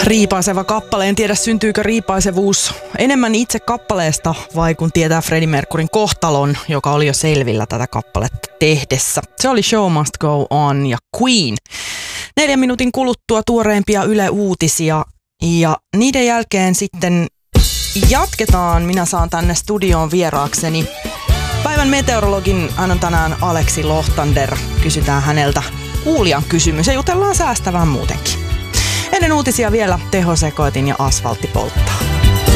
Riipaiseva kappale. En tiedä, syntyykö riipaisevuus enemmän itse kappaleesta vai kun tietää Freddie Mercuryn kohtalon, joka oli jo selvillä tätä kappaletta tehdessä. Se oli Show Must Go On ja Queen. 4 minuutin kuluttua tuoreimpia Yle-uutisia ja niiden jälkeen sitten jatketaan. Minä saan tänne studioon vieraakseni päivän meteorologin. Hän on tänään Aleksi Lohtander. Kysytään häneltä kuulijan kysymys ja jutellaan säästävän muutenkin. Ennen uutisia vielä tehosekoitin ja asfaltti polttaa.